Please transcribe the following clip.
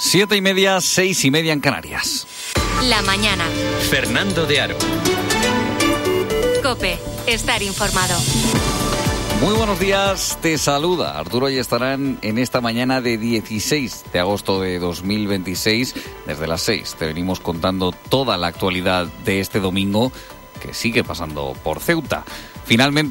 7:30, 6:30 en Canarias. La mañana. Fernando de Aro. COPE. Estar informado. Muy buenos días, te saluda Arturo Ayestarán en esta mañana de 16 de agosto de 2026. Desde las 6 te venimos contando toda la actualidad de este domingo que sigue pasando por Ceuta. Finalmente